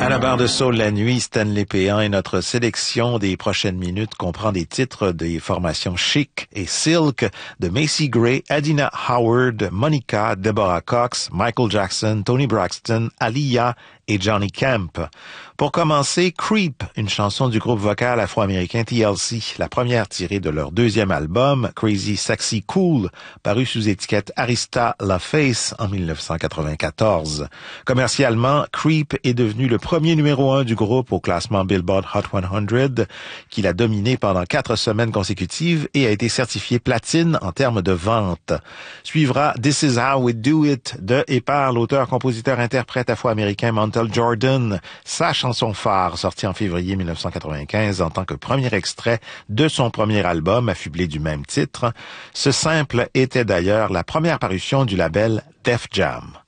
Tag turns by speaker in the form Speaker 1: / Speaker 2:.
Speaker 1: À la barre de Soul la nuit, Stanley Péan et notre sélection des prochaines minutes comprend des titres des formations Chic et Silk, de Macy Gray, Adina Howard, Monica, Deborah Cox, Michael Jackson, Toni Braxton, Aaliyah et Johnny Camp. Pour commencer, Creep, une chanson du groupe vocal afro-américain TLC, la première tirée de leur deuxième album, Crazy Sexy Cool, paru sous étiquette Arista La Face en 1994. Commercialement, Creep est devenu le premier numéro 1 du groupe au classement Billboard Hot 100, qu'il a dominé pendant 4 semaines consécutives et a été certifié platine en termes de vente. Suivra This Is How We Do It de et par l'auteur-compositeur-interprète afro-américain Montel Jordan, sa chanson phare sortie en février 1995 en tant que premier extrait de son premier album affublé du même titre. Ce simple était d'ailleurs la première parution du label Def Jam.